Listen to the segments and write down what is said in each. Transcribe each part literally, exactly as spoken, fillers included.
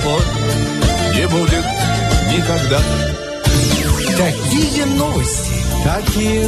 любовь не будет никогда. Такие новости, такие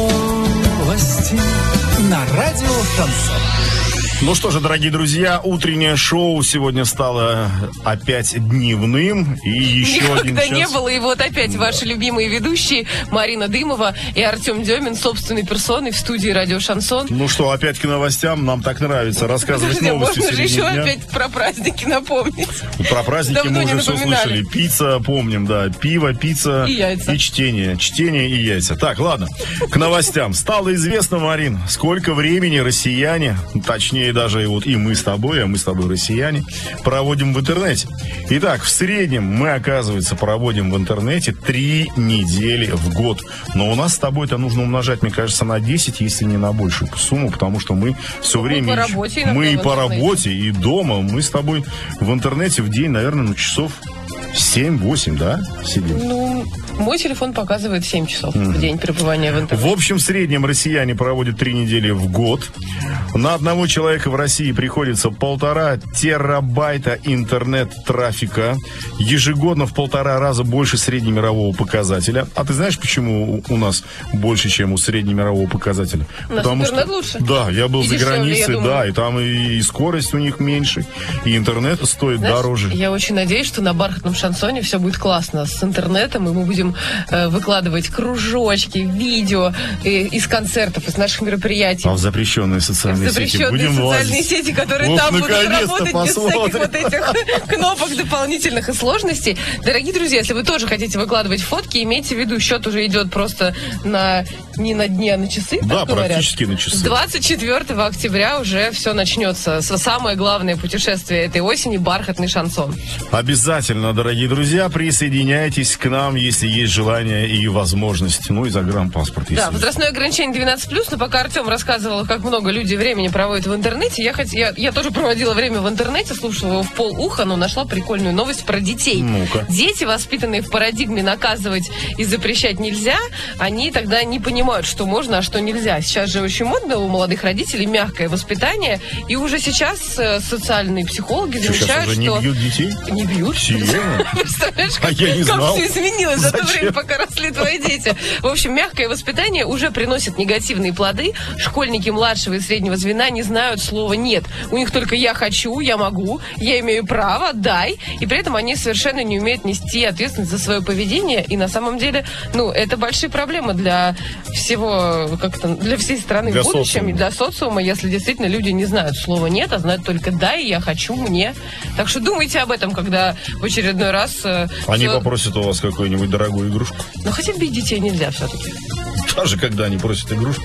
новости на радио Шансон. Ну что же, дорогие друзья, утреннее шоу сегодня стало опять дневным. И еще Никогда один час... не было. И вот опять ваши любимые ведущие Марина Дымова и Артем Демин собственной персоной в студии радио Шансон. Ну что, опять к новостям. Нам так нравится рассказывать Подожди, новости в можно же середине еще дня. опять про праздники напомнить. Про праздники Давно мы не уже все напоминали. слышали. Пицца, помним, да. Пиво, пицца И яйца. и чтение. Чтение и яйца. Так, ладно. К новостям. Стало известно, Марин, сколько времени россияне, точнее даже и вот и мы с тобой, а мы с тобой россияне, проводим в интернете. Итак, в среднем мы, оказывается, проводим в интернете три недели в год. Но у нас с тобой-то нужно умножать, мне кажется, на десять, если не на большую сумму, потому что мы все Мы время... по работе иногда мы и в по интернете. работе, и дома. Мы с тобой в интернете в день, наверное, ну, часов семь-восемь, да, сидим? Ну, мой телефон показывает семь часов в день пребывания в интернете. В общем, в среднем россияне проводят три недели в год. На одного человека в России приходится полтора терабайта интернет-трафика. Ежегодно в полтора раза больше среднемирового показателя. А ты знаешь, почему у нас больше, чем у среднемирового показателя? У нас интернет лучше. Да, я был И за дешевле, границей, я думаю. да, и там и, и скорость у них меньше, и интернет стоит Знаешь, дороже. Я очень надеюсь, что на бархатном шансоне все будет классно с интернетом, и мы будем э, выкладывать кружочки, видео э, из концертов, из наших мероприятий. А в запрещенные социальные сети Запрещенные будем социальные лазить. сети, которые Вот, там будут наконец-то работать без посмотрим. всяких вот этих кнопок дополнительных и сложностей. Дорогие друзья, если вы тоже хотите выкладывать фотки, имейте в виду, счет уже идет просто на не на дни, а на часы, Да, так говорят. практически на часы. С двадцать четвёртого октября уже все начнется. Самое главное путешествие этой осени — бархатный шансон. Обязательно, дорогие друзья, присоединяйтесь к нам, если есть желание и возможность. Ну и загранпаспорт, если Да, есть. возрастное ограничение двенадцать плюс, но пока Артем рассказывал, как много людей времени проводят в интернете, я, хот... я, я тоже проводила время в интернете, слушала его в полуха, но нашла прикольную новость про детей. Ну-ка. Дети, воспитанные в парадигме наказывать и запрещать нельзя, они тогда не понимают, что можно, а что нельзя. Сейчас же очень модно у молодых родителей мягкое воспитание, и уже сейчас э, социальные психологи Что, замечают, сейчас уже что... не бьют детей? Не бьют. Серьезно? Представляешь, А как, я не как знал. все изменилось за то Зачем? время, пока росли твои дети. В общем, мягкое воспитание уже приносит негативные плоды. Школьники младшего и среднего звена не знают слова «нет». У них только «я хочу», «я могу», «я имею право», «дай». И при этом они совершенно не умеют нести ответственность за свое поведение. И на самом деле, ну, это большие проблемы для всего, как-то, для всей страны Для в будущем. социума. И для социума, если действительно люди не знают слова «нет», а знают только «дай», «я хочу», «мне». Так что думайте об этом, когда в очередной раз... э, Они всё- попросят у вас какую-нибудь дорогую игрушку. Но хотя бить детей нельзя все-таки. Даже когда они просят игрушку.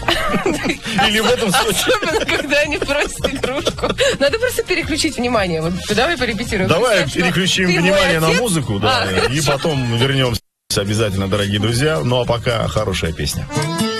Или в этом случае. Особенно, когда они просят игрушку. Надо просто переключить внимание. Вот давай порепетируем. Давай Представь, что переключим ты мой внимание на отец. музыку, да, А, и потом вернемся обязательно, дорогие друзья. Ну а пока хорошая песня.